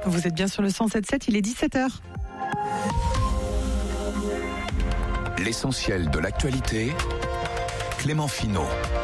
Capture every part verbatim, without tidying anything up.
Vous êtes bien sur le cent sept virgule sept, il est dix-sept heures. L'essentiel de l'actualité, Clément Finot.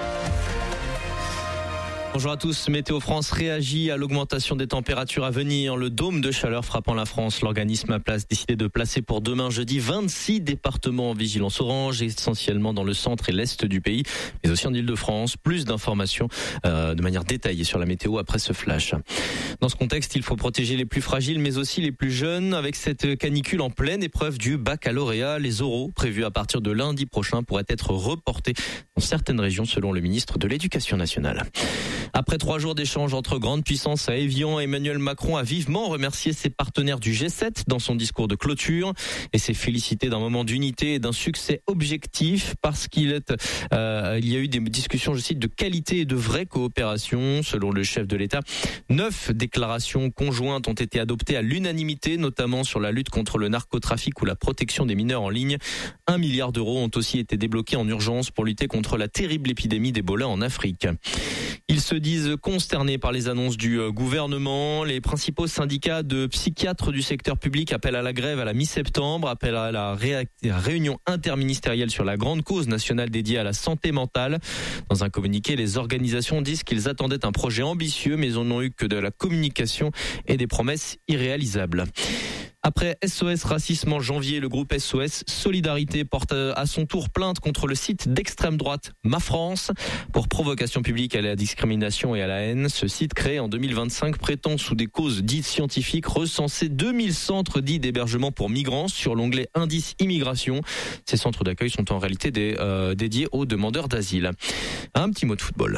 Bonjour à tous, Météo France réagit à l'augmentation des températures à venir. Le dôme de chaleur frappant la France. L'organisme a décidé de placer pour demain jeudi vingt-six départements en vigilance orange, essentiellement dans le centre et l'est du pays, mais aussi en Île-de-France. Plus d'informations euh, de manière détaillée sur la météo après ce flash. Dans ce contexte, il faut protéger les plus fragiles, mais aussi les plus jeunes. Avec cette canicule en pleine épreuve du baccalauréat, les oraux prévus à partir de lundi prochain pourraient être reportés dans certaines régions, selon le ministre de l'Éducation nationale. Après trois jours d'échanges entre grandes puissances à Évian, Emmanuel Macron a vivement remercié ses partenaires du G sept dans son discours de clôture et s'est félicité d'un moment d'unité et d'un succès objectif parce qu'il est, euh, il y a eu des discussions, je cite, de qualité et de vraie coopération. Selon le chef de l'État, neuf déclarations conjointes ont été adoptées à l'unanimité, notamment sur la lutte contre le narcotrafic ou la protection des mineurs en ligne. Un milliard d'euros ont aussi été débloqués en urgence pour lutter contre la terrible épidémie d'Ebola en Afrique. Ils se disent consternés par les annonces du gouvernement. Les principaux syndicats de psychiatres du secteur public appellent à la grève à la mi-septembre, appellent à la ré- réunion interministérielle sur la grande cause nationale dédiée à la santé mentale. Dans un communiqué, les organisations disent qu'ils attendaient un projet ambitieux, mais ils n'ont eu que de la communication et des promesses irréalisables. Après S O S Racisme en janvier, le groupe S O S Solidarité porte à son tour plainte contre le site d'extrême droite Ma France pour provocation publique à la discrimination et à la haine. Ce site créé en deux mille vingt-cinq prétend sous des causes dites scientifiques recenser deux mille centres dits d'hébergement pour migrants sur l'onglet Indice Immigration. Ces centres d'accueil sont en réalité des, euh, dédiés aux demandeurs d'asile. Un petit mot de football.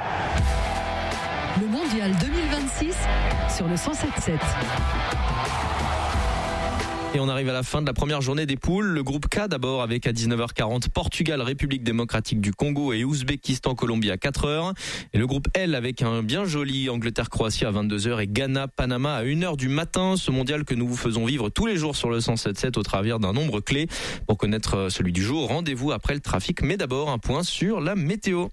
Le mondial deux mille vingt-six sur le cent sept virgule sept. Et on arrive à la fin de la première journée des poules. Le groupe K d'abord avec à dix-neuf heures quarante Portugal, République démocratique du Congo et Ouzbékistan, Colombie à quatre heures. Et le groupe L avec un bien joli Angleterre-Croatie à vingt-deux heures et Ghana, Panama à une heure du matin. Ce mondial que nous vous faisons vivre tous les jours sur le cent sept virgule sept au travers d'un nombre clé. Pour connaître celui du jour, rendez-vous après le trafic. Mais d'abord un point sur la météo.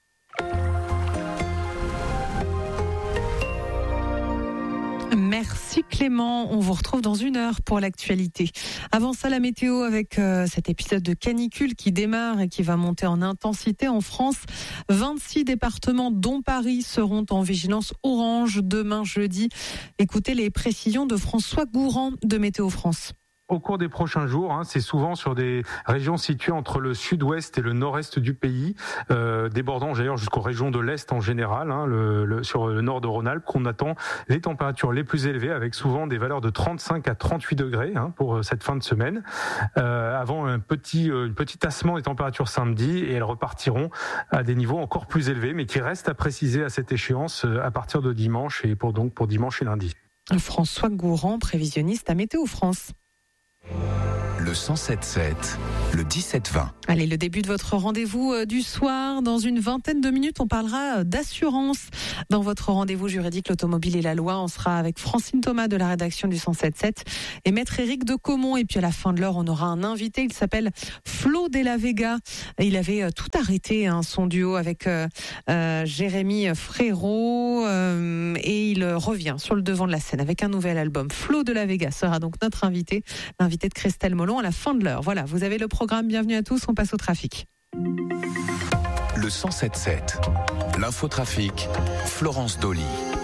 Merci Clément, on vous retrouve dans une heure pour l'actualité. Avant ça, la météo avec euh, cet épisode de canicule qui démarre et qui va monter en intensité en France. vingt-six départements dont Paris seront en vigilance orange demain jeudi. Écoutez les précisions de François Gourand de Météo France. Au cours des prochains jours, hein, c'est souvent sur des régions situées entre le sud-ouest et le nord-est du pays, euh, débordant d'ailleurs jusqu'aux régions de l'est en général, hein, le, le, sur le nord de Rhône-Alpes, qu'on attend les températures les plus élevées, avec souvent des valeurs de trente-cinq à trente-huit degrés hein, pour cette fin de semaine, euh, avant un petit, euh, un petit tassement des températures samedi, et elles repartiront à des niveaux encore plus élevés, mais qui restent à préciser à cette échéance à partir de dimanche, et pour, donc pour dimanche et lundi. François Gourand, prévisionniste à Météo France. Le cent sept virgule sept, le dix-sept vingt. Allez, le début de votre rendez-vous du soir. Dans une vingtaine de minutes, on parlera d'assurance. Dans votre rendez-vous juridique, l'automobile et la loi, on sera avec Francine Thomas de la rédaction du cent sept virgule sept et Maître Éric de Caumont. Et puis à la fin de l'heure, on aura un invité. Il s'appelle Flo Della Vega. Il avait tout arrêté, hein, son duo avec euh, euh, Jérémy Frérot. Euh, et il revient sur le devant de la scène avec un nouvel album. Flo Della Vega sera donc notre invité, l'invité de Christelle Molon à la fin de l'heure. Voilà, vous avez le programme. Bienvenue à tous, on passe au trafic. Le cent sept virgule sept, l'infotrafic, Florence Dolly.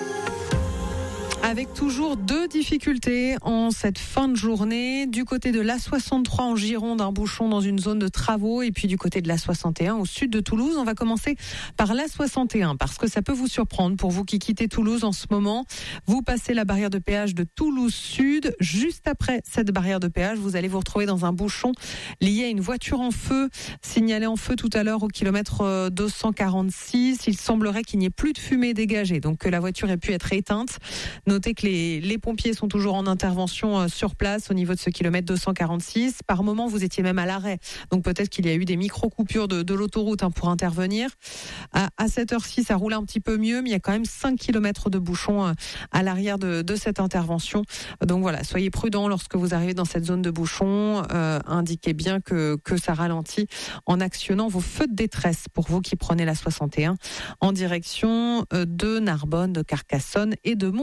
Avec toujours deux difficultés en cette fin de journée. Du côté de l'A soixante-trois en Gironde, un bouchon dans une zone de travaux. Et puis du côté de l'A soixante et un au sud de Toulouse. On va commencer par l'A soixante et un parce que ça peut vous surprendre pour vous qui quittez Toulouse en ce moment. Vous passez la barrière de péage de Toulouse Sud. Juste après cette barrière de péage, vous allez vous retrouver dans un bouchon lié à une voiture en feu, signalée en feu tout à l'heure au kilomètre deux cent quarante-six. Il semblerait qu'il n'y ait plus de fumée dégagée, donc que la voiture ait pu être éteinte. Notez que les, les pompiers sont toujours en intervention sur place au niveau de ce kilomètre deux cent quarante-six. Par moment, vous étiez même à l'arrêt. Donc peut-être qu'il y a eu des micro-coupures de, de l'autoroute hein, pour intervenir. À, à cette heure-ci, ça roule un petit peu mieux, mais il y a quand même cinq kilomètres de bouchons à l'arrière de, de cette intervention. Donc voilà, soyez prudents lorsque vous arrivez dans cette zone de bouchons. Euh, indiquez bien que, que ça ralentit en actionnant vos feux de détresse pour vous qui prenez la soixante et un en direction de Narbonne, de Carcassonne et de Montpellier.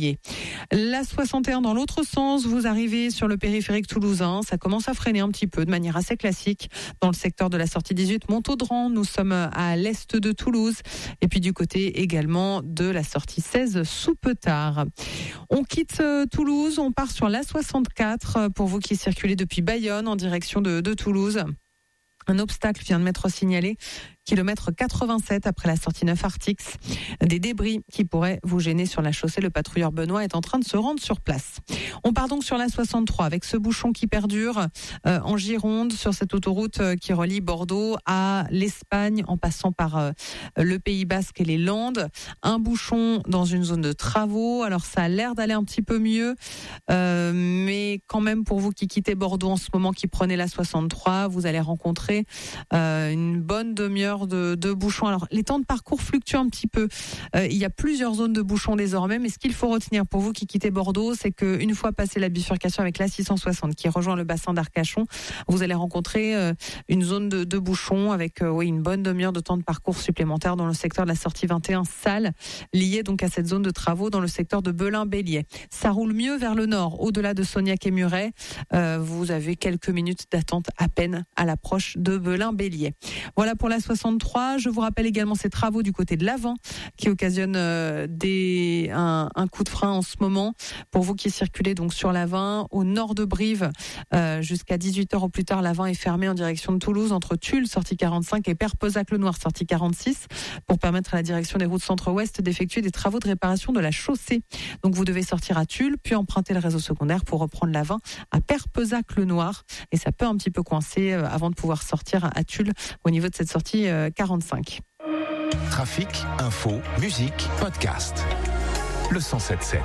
Bélier. La soixante et un dans l'autre sens, vous arrivez sur le périphérique toulousain, ça commence à freiner un petit peu de manière assez classique dans le secteur de la sortie dix-huit Montaudan. Nous sommes à l'est de Toulouse et puis du côté également de la sortie seize Soupetard. On quitte Toulouse, on part sur la soixante-quatre pour vous qui circulez depuis Bayonne en direction de, de Toulouse. Un obstacle vient de m'être signalé, kilomètre quatre-vingt-sept après la sortie neuf Artix. Des débris qui pourraient vous gêner sur la chaussée. Le patrouilleur Benoît est en train de se rendre sur place. On part donc sur la soixante-trois avec ce bouchon qui perdure euh, en Gironde sur cette autoroute euh, qui relie Bordeaux à l'Espagne en passant par euh, le Pays Basque et les Landes. Un bouchon dans une zone de travaux. Alors ça a l'air d'aller un petit peu mieux, euh, mais quand même pour vous qui quittez Bordeaux en ce moment, qui prenez la soixante-trois, vous allez rencontrer euh, une bonne demi-heure De, de bouchons. Alors les temps de parcours fluctuent un petit peu. Euh, il y a plusieurs zones de bouchons désormais, mais ce qu'il faut retenir pour vous qui quittez Bordeaux, c'est qu'une fois passé la bifurcation avec la six cent soixante qui rejoint le bassin d'Arcachon, vous allez rencontrer euh, une zone de, de bouchons avec euh, oui, une bonne demi-heure de temps de parcours supplémentaire dans le secteur de la sortie vingt et un Salles, lié donc à cette zone de travaux dans le secteur de Belin-Bélier. Ça roule mieux vers le nord, au-delà de Sognac et Muret. Euh, vous avez quelques minutes d'attente à peine à l'approche de Belin-Bélier. Voilà pour la soixante-trois. Je vous rappelle également ces travaux du côté de l'Avent qui occasionnent euh, des, un, un coup de frein en ce moment. Pour vous qui circulez donc sur l'Avent, au nord de Brive, euh, jusqu'à dix-huit heures au plus tard, l'Avent est fermé en direction de Toulouse entre Tulle, sortie quarante-cinq, et Perpezac-le-Noir, sortie quarante-six, pour permettre à la direction des routes centre-ouest d'effectuer des travaux de réparation de la chaussée. Donc vous devez sortir à Tulle, puis emprunter le réseau secondaire pour reprendre l'Avent à Perpezac-le-Noir. Et ça peut un petit peu coincer euh, avant de pouvoir sortir à Tulle au niveau de cette sortie quarante-cinq. Trafic, info, musique, podcast. Le cent sept sept.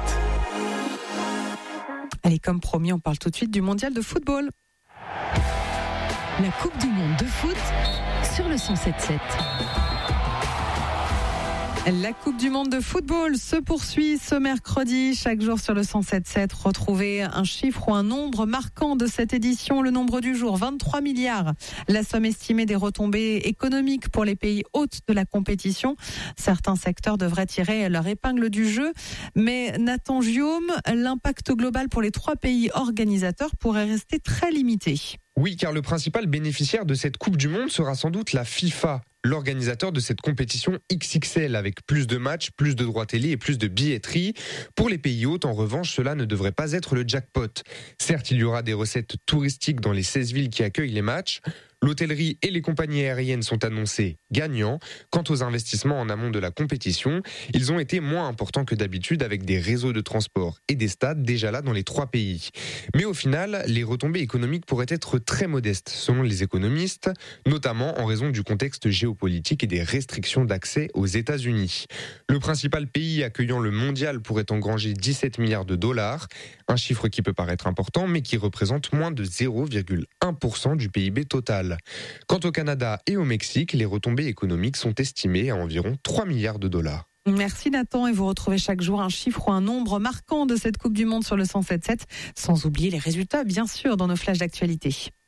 Allez, comme promis, on parle tout de suite du mondial de football. La Coupe du Monde de foot sur le cent sept sept. La Coupe du Monde de football se poursuit ce mercredi. Chaque jour sur le cent sept sept, retrouvez un chiffre ou un nombre marquant de cette édition. Le nombre du jour, vingt-trois milliards. La somme estimée des retombées économiques pour les pays hôtes de la compétition. Certains secteurs devraient tirer leur épingle du jeu. Mais Nathan Giaume, l'impact global pour les trois pays organisateurs pourrait rester très limité. Oui, car le principal bénéficiaire de cette Coupe du Monde sera sans doute la FIFA, l'organisateur de cette compétition X X L avec plus de matchs, plus de droits télé et plus de billetterie. Pour les pays hôtes, en revanche, cela ne devrait pas être le jackpot. Certes, il y aura des recettes touristiques dans les seize villes qui accueillent les matchs. L'hôtellerie et les compagnies aériennes sont annoncés gagnants. Quant aux investissements en amont de la compétition, ils ont été moins importants que d'habitude avec des réseaux de transport et des stades déjà là dans les trois pays. Mais au final, les retombées économiques pourraient être très modestes selon les économistes, notamment en raison du contexte géopolitique et des restrictions d'accès aux États-Unis. Le principal pays accueillant le mondial pourrait engranger dix-sept milliards de dollars, un chiffre qui peut paraître important mais qui représente moins de zéro virgule un pour cent du P I B total. Quant au Canada et au Mexique, les retombées économiques sont estimées à environ trois milliards de dollars. Merci Nathan, et vous retrouvez chaque jour un chiffre ou un nombre marquant de cette Coupe du Monde sur le cent sept sept, sans oublier les résultats bien sûr dans nos flashs d'actualité.